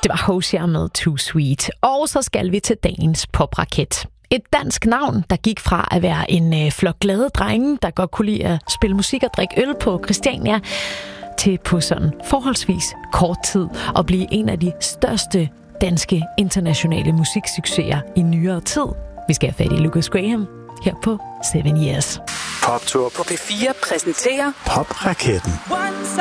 Det var Hozier med Too Sweet. Og så skal vi til dagens popraket. Et dansk navn, der gik fra at være en flok glade drenge, der godt kunne lide at spille musik og drikke øl på Christiania, til på sådan forholdsvis kort tid at blive en af de største danske internationale musiksucceser i nyere tid. Vi skal have fat i Lucas Graham her på 7 Years. Poptur på P4 præsenterer Popraketten. Once